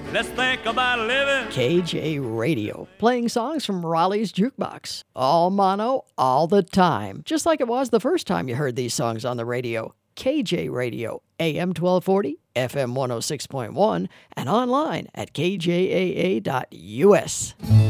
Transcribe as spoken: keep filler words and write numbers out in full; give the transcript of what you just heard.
Let's think about living. K J Radio, playing songs from Raleigh's Jukebox. All mono, all the time. Just like it was the first time you heard these songs on the radio. K J Radio, A M twelve forty, F M one oh six point one, and online at k j a a dot u s.